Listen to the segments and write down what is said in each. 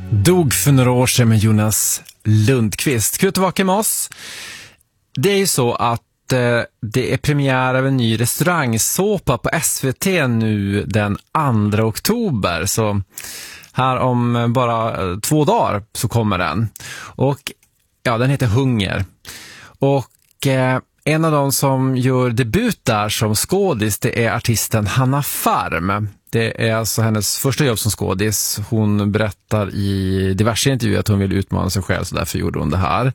Dog för några år sedan med Jonas Lundqvist. Kul att vara med oss. Det är ju så att det är premiär av en ny restaurangsåpa på SVT nu den 2 oktober. Så här om bara 2 dagar så kommer den. Och ja, den heter Hunger. Och en av de som gör debut där som skådis, det är artisten Hanna Farm. Det är alltså hennes första jobb som skådis. Hon berättar i diverse intervjuer att hon vill utmana sig själv, så därför gjorde hon det här.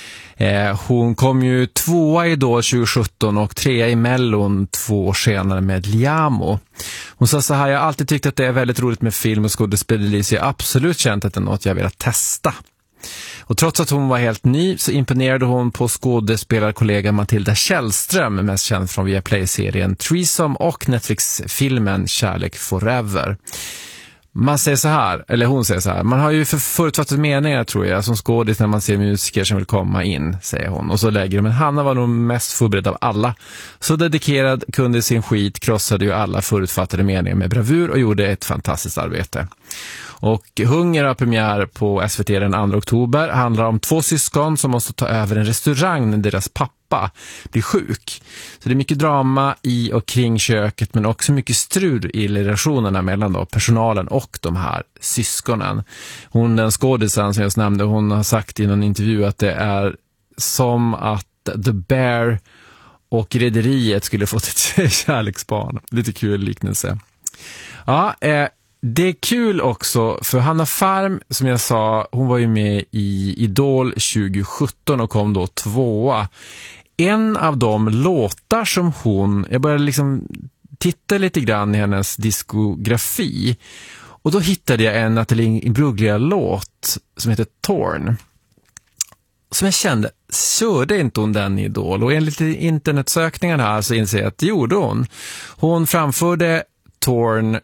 Hon kom ju 2:a i Idol 2017 och 3:a i Mellon 2 år senare med Liamo. Hon sa så här: jag har alltid tyckt att det är väldigt roligt med film och skådespeleri, så jag har absolut känt att det är något jag vill testa. Och trots att hon var helt ny så imponerade hon på skådespelarkollega Matilda Källström, mest känd från Viaplay-serien Threesome och Netflix-filmen Kärlek Forever. Man säger så här, eller hon säger så här: man har ju förutfattat meningar, tror jag, som skådis när man ser musiker som vill komma in, säger hon. Och så lägger de, men Hanna var nog mest förberedd av alla. Så dedikerad, kunde sin skit, krossade ju alla förutfattade meningar med bravur och gjorde ett fantastiskt arbete. Och Hunger har premiär på SVT den 2 oktober. Handlar om 2 syskon som måste ta över en restaurang när deras pappa blir sjuk. Så det är mycket drama i och kring köket, men också mycket strul i relationerna mellan då personalen och de här syskonen. Hon, den skådisen som jag nämnde, hon har sagt i någon intervju att det är som att The Bear och rederiet skulle fått ett kärleksbarn. Lite kul liknelse. Ja, det är kul också för Hanna Farm, som jag sa, hon var ju med i Idol 2017 och kom då 2:a. En av de låtar som jag började liksom titta lite grann i hennes diskografi, och då hittade jag en Natalie Imbruglia-låt som heter Torn, som jag kände, körde inte hon den i Idol? Och enligt internetsökningarna här så inser jag att det gjorde hon. Hon framförde Torn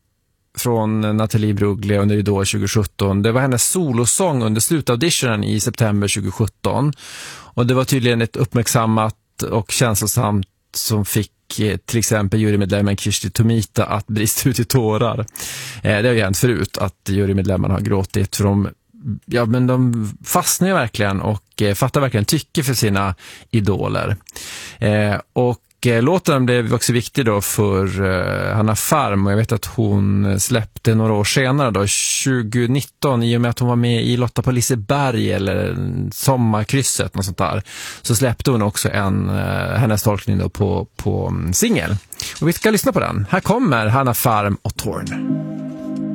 från Natalie Imbruglia under Idol 2017. Det var hennes solosång under slutauditionen i september 2017. Och det var tydligen ett uppmärksammat och känslosamt som fick till exempel jurymedlemmen Kirsti Tomita att brista ut i tårar. Det har ju hänt förut att jurymedlemmarna har gråtit, för de fastnar ju verkligen och fattar verkligen tycke för sina idoler. Och låten blev också viktig då för Hanna Farm, och jag vet att hon släppte några år senare då, 2019, i och med att hon var med i Lotta på Liseberg eller Sommarkrysset, något sånt där, så släppte hon också hennes tolkning då på singel. Och vi ska lyssna på den. Här kommer Hanna Farm och Torn.